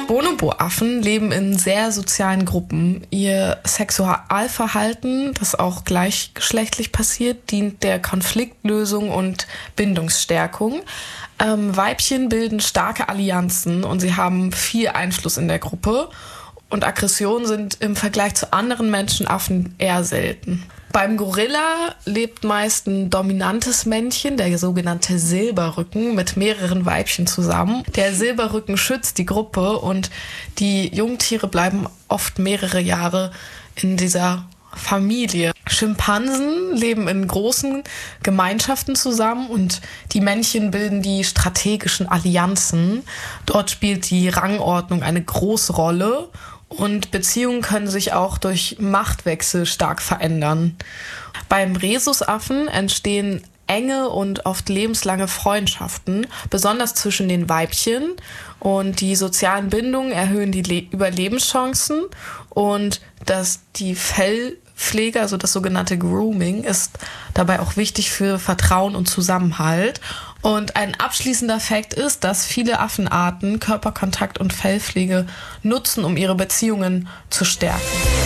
Bonobo-Affen leben in sehr sozialen Gruppen. Ihr Sexualverhalten, das auch gleichgeschlechtlich passiert, dient der Konfliktlösung und Bindungsstärkung. Weibchen bilden starke Allianzen und sie haben viel Einfluss in der Gruppe. Und Aggressionen sind im Vergleich zu anderen Menschenaffen eher selten. Beim Gorilla lebt meist ein dominantes Männchen, der sogenannte Silberrücken, mit mehreren Weibchen zusammen. Der Silberrücken schützt die Gruppe und die Jungtiere bleiben oft mehrere Jahre in dieser Familie. Schimpansen leben in großen Gemeinschaften zusammen und die Männchen bilden die strategischen Allianzen. Dort spielt die Rangordnung eine große Rolle. Und Beziehungen können sich auch durch Machtwechsel stark verändern. Beim Rhesusaffen entstehen enge und oft lebenslange Freundschaften, besonders zwischen den Weibchen. Und die sozialen Bindungen erhöhen die Überlebenschancen. Und die Fellpflege, also das sogenannte Grooming, ist dabei auch wichtig für Vertrauen und Zusammenhalt. Und ein abschließender Fakt ist, dass viele Affenarten Körperkontakt und Fellpflege nutzen, um ihre Beziehungen zu stärken.